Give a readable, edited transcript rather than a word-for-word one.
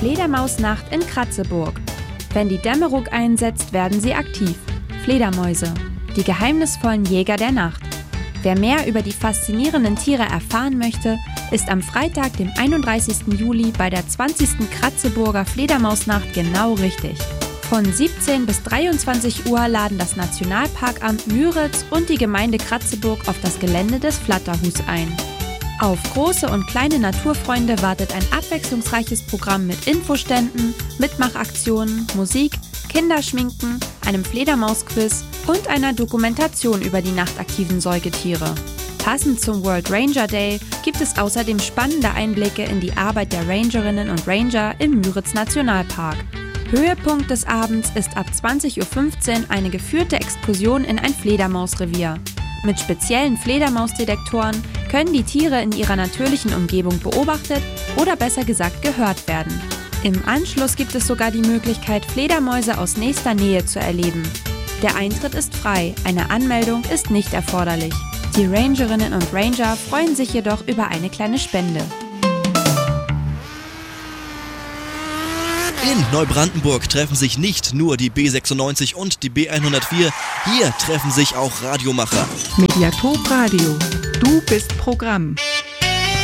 Fledermausnacht in Kratzeburg. Wenn die Dämmerung einsetzt, werden sie aktiv. Fledermäuse, die geheimnisvollen Jäger der Nacht. Wer mehr über die faszinierenden Tiere erfahren möchte, ist am Freitag, dem 31. Juli bei der 20. Kratzeburger Fledermausnacht genau richtig. Von 17 bis 23 Uhr laden das Nationalparkamt Müritz und die Gemeinde Kratzeburg auf das Gelände des Flatterhus ein. Auf große und kleine Naturfreunde wartet ein abwechslungsreiches Programm mit Infoständen, Mitmachaktionen, Musik, Kinderschminken, einem Fledermausquiz und einer Dokumentation über die nachtaktiven Säugetiere. Passend zum World Ranger Day gibt es außerdem spannende Einblicke in die Arbeit der Rangerinnen und Ranger im Müritz Nationalpark. Höhepunkt des Abends ist ab 20:15 Uhr eine geführte Exkursion in ein Fledermausrevier. Mit speziellen Fledermausdetektoren können die Tiere in ihrer natürlichen Umgebung beobachtet oder besser gesagt gehört werden. Im Anschluss gibt es sogar die Möglichkeit, Fledermäuse aus nächster Nähe zu erleben. Der Eintritt ist frei, eine Anmeldung ist nicht erforderlich. Die Rangerinnen und Ranger freuen sich jedoch über eine kleine Spende. In Neubrandenburg treffen sich nicht nur die B96 und die B104, hier treffen sich auch Radiomacher. Mediatop Radio. Du bist Programm.